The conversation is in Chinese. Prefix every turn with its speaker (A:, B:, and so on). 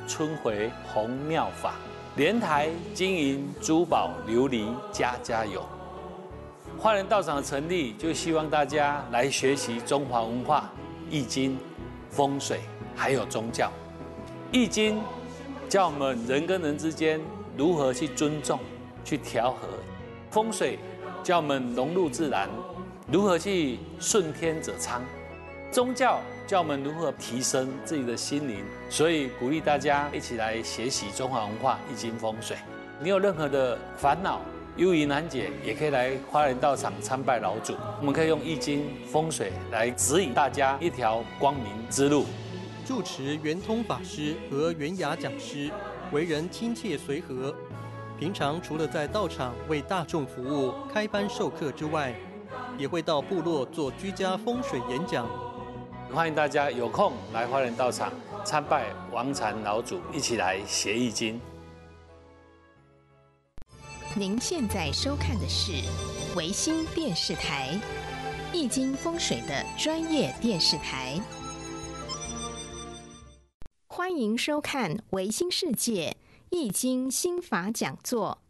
A: 春回红妙法，莲台金银珠宝琉璃家家有。花莲道场的成立，就希望大家来学习中华文化、易经、风水，还有宗教。易经教我们人跟人之间如何去尊重、去调和；风水教我们融入自然，如何去顺天者昌；宗教教我们如何提升自己的心灵。所以鼓励大家一起来学习中华文化、易经、风水。你有任何的烦恼、忧疑难解，也可以来花莲道场参拜老祖。我们可以用易经、风水来指引大家一条光明之路。
B: 住持圆通法师和圆雅讲师为人亲切随和，平常除了在道场为大众服务、开班授课之外，也会到部落做居家风水演讲。
A: 欢迎大家有空来花莲道场参拜王禅老祖，一起来学易经。
C: 您现在收看的是维新电视台易经风水的专业电视台。欢迎收看维新世界易经心法讲座。